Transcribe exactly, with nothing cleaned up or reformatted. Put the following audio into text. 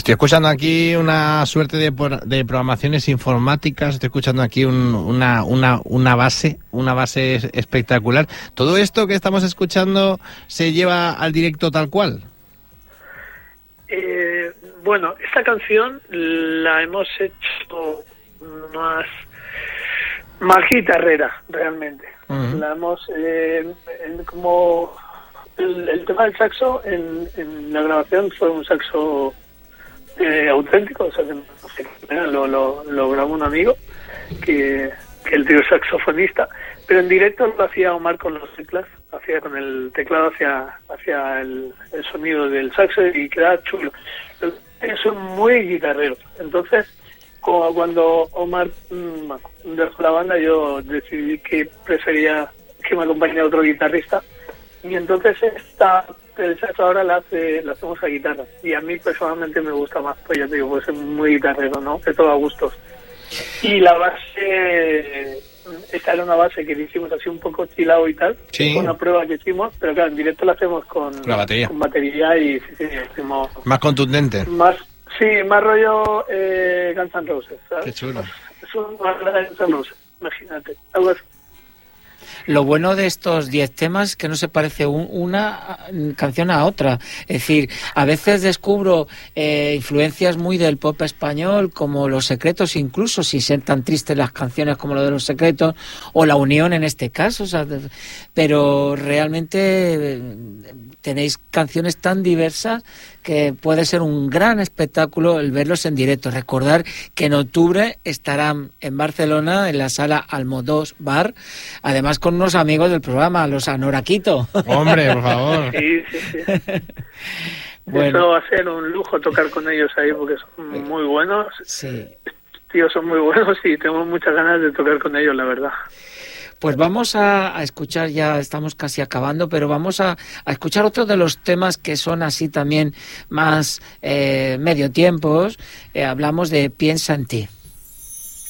Estoy escuchando aquí una suerte de, de programaciones informáticas, estoy escuchando aquí un, una, una, una base, una base espectacular. ¿Todo esto que estamos escuchando se lleva al directo tal cual? Eh, bueno, esta canción la hemos hecho más, más guitarrera, realmente. Uh-huh. La hemos, eh, en, como el, el tema del saxo, en, en la grabación fue un saxo eh, auténtico, o sea, que lo, lo, lo grabó un amigo, que, que el tío es saxofonista, pero en directo lo hacía Omar con los teclas, hacía con el teclado hacia, hacia el, el sonido del saxo y quedaba chulo. Son muy guitarreros, entonces como cuando Omar mmm, dejó la banda, yo decidí que prefería que me acompañara otro guitarrista, y entonces esta el saxo ahora la hace la hacemos a guitarra, y a mí personalmente me gusta más, pues ya te digo, pues es muy guitarrero, ¿no? Es todo a gustos. Y la base, esta era una base que hicimos así un poco chilado y tal, sí. Fue una prueba que hicimos, pero claro, en directo la hacemos con la batería, con batería y sí, sí, hicimos más contundente. Más Sí, más rollo eh, Guns N' Roses, ¿sabes? Qué chulo. Es un Guns N' Roses, imagínate, algo así. Lo bueno de estos diez temas es que no se parece un, una canción a otra. Es decir, a veces descubro eh, influencias muy del pop español, como Los Secretos, incluso si son tan tristes las canciones como lo de Los Secretos, o La Unión en este caso. O sea, pero realmente eh, tenéis canciones tan diversas que puede ser un gran espectáculo el verlos en directo. Recordar que en octubre estarán en Barcelona, en la sala Almodós Bar, además con unos amigos del programa, los Anoraquito. Hombre, por favor. Sí, sí, sí. Bueno. Eso va a ser un lujo tocar con ellos ahí, porque son muy buenos. Sí. Tíos, son muy buenos y tengo muchas ganas de tocar con ellos, la verdad. Pues vamos a, a escuchar, ya estamos casi acabando, pero vamos a, a escuchar otro de los temas que son así también más eh, medio tiempos. Eh, hablamos de Piensa en ti.